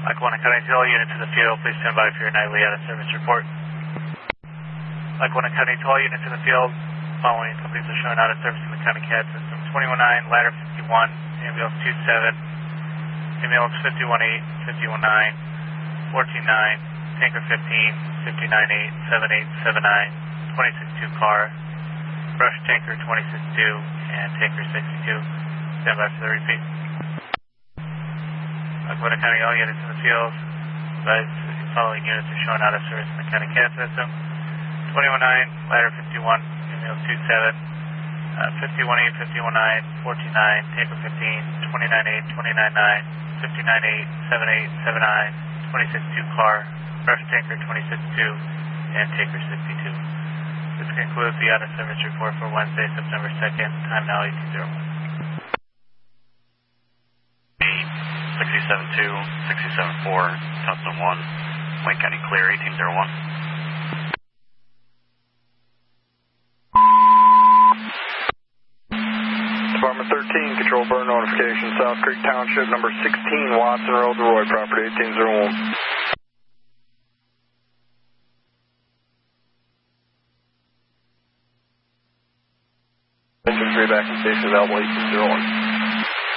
Lackawanna County, all units in the field, please stand by for your nightly out of service report. Lackawanna County, all units in the field, following companies are showing out of service in the County CAD system. 219, ladder 51, ambulance 27, ambulance 518, 519, 149, tanker 15, 598, 7879, 262 car, brush tanker 262, and tanker 62. Stand by for the repeat. Lackawanna County, all units in the field, advise following units are showing out of service in the County CAD system. 219, ladder 51, ambulance 27, 518, 519, 149, tanker 15, 298, 299, 598, 7879, 262 car, brush tanker 262, and tanker 62. This concludes the out of service report for Wednesday, September 2nd, time now 1801. 672, 674, Tustin 1, Wayne County clear, 1801. Department 13, control burn notification, South Creek Township, number 16, Watson Road, Roy, property 1801. Engine 3 back in station available 1801.